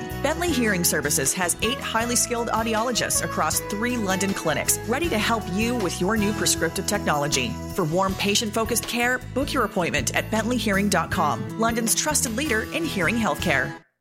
Bentley Hearing Services has 8 highly skilled audiologists across 3 London clinics, ready to help you with your new prescriptive technology. For warm, patient-focused care, book your appointment at bentleyhearing.com, London's trusted leader in hearing healthcare.